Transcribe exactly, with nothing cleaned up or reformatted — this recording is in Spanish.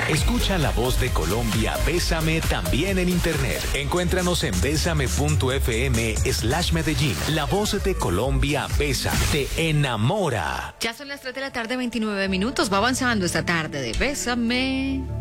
Escucha la voz de Colombia, Bésame, también en internet. Encuéntranos en bésame.fm slash Medellín. La voz de Colombia, Bésame, te enamora. Ya son las tres de la tarde, veintinueve minutos. Va avanzando esta tarde de Bésame.